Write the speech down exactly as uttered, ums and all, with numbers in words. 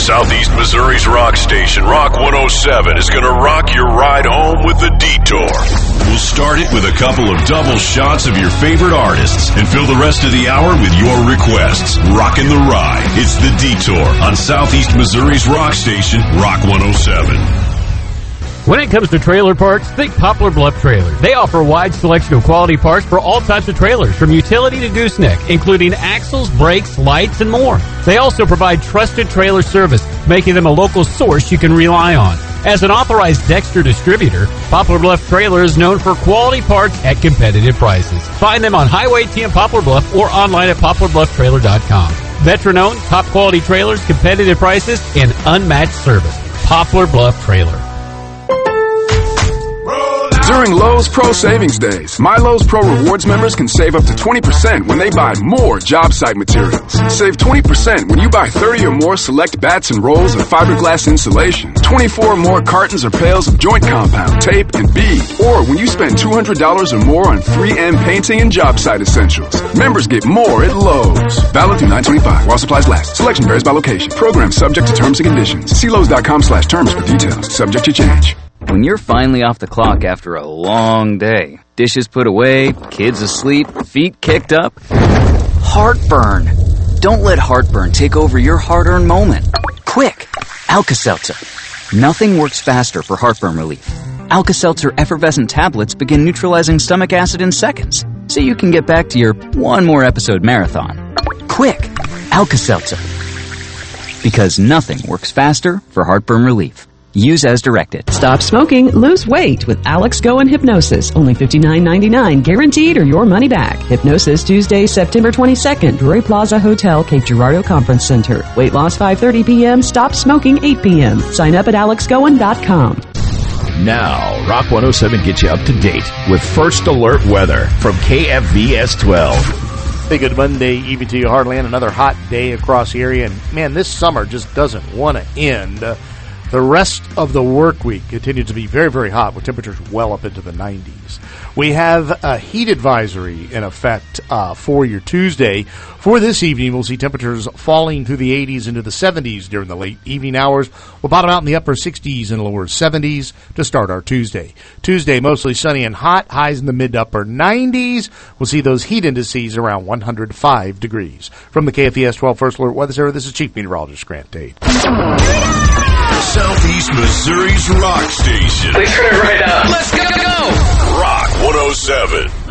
Southeast Missouri's rock station, Rock one oh seven, is going to rock your ride home with The Detour. We'll start it with a couple of double shots of your favorite artists and fill the rest of the hour with your requests. Rockin' the ride. It's The Detour on Southeast Missouri's rock station, Rock one oh seven. When it comes to trailer parts, think Poplar Bluff Trailers. They offer a wide selection of quality parts for all types of trailers, from utility to gooseneck, including axles, brakes, lights, and more. They also provide trusted trailer service, making them a local source you can rely on. As an authorized Dexter distributor, Poplar Bluff Trailer is known for quality parts at competitive prices. Find them on Highway ten Poplar Bluff or online at poplar bluff trailer dot com. Veteran-owned, top-quality trailers, competitive prices, and unmatched service. Poplar Bluff Trailer. During Lowe's Pro Savings Days, My Lowe's Pro Rewards members can save up to twenty percent when they buy more job site materials. Save twenty percent when you buy thirty or more select bats and rolls of fiberglass insulation, twenty-four or more cartons or pails of joint compound, tape, and bead, or when you spend two hundred dollars or more on three M painting and job site essentials. Members get more at Lowe's. Valid through nine twenty-five while supplies last. Selection varies by location. Program subject to terms and conditions. See Lowe's dot com slash terms for details. Subject to change. When you're finally off the clock after a long day, dishes put away, kids asleep, feet kicked up, heartburn. Don't let heartburn take over your hard-earned moment. Quick, Alka-Seltzer. Nothing works faster for heartburn relief. Alka-Seltzer effervescent tablets begin neutralizing stomach acid in seconds, so you can get back to your one more episode marathon. Quick, Alka-Seltzer. Because nothing works faster for heartburn relief. Use as directed. Stop smoking, lose weight with Alex Go and Hypnosis. Only fifty-nine ninety-nine, guaranteed or your money back. Hypnosis Tuesday, September twenty-second, Drury Plaza Hotel, Cape Girardeau Conference Center. Weight loss five thirty p.m., stop smoking eight p.m. Sign up at alex goen dot com. Now, Rock one oh seven gets you up to date with First Alert Weather from K F V S twelve. Hey, good Monday evening to you, Heartland. Another hot day across the area, and man, this summer just doesn't want to end. Uh, The rest of the work week continues to be very, very hot with temperatures well up into the nineties. We have a heat advisory in effect uh, for your Tuesday. For this evening, we'll see temperatures falling through the eighties into the seventies during the late evening hours. We'll bottom out in the upper sixties and lower seventies to start our Tuesday. Tuesday, mostly sunny and hot, highs in the mid to upper nineties. We'll see those heat indices around one hundred five degrees. From the K F V S twelve First Alert Weather Center, this is Chief Meteorologist Grant Tate. Southeast Missouri's rock station. Please turn it right up. Let's go! Rock one oh seven.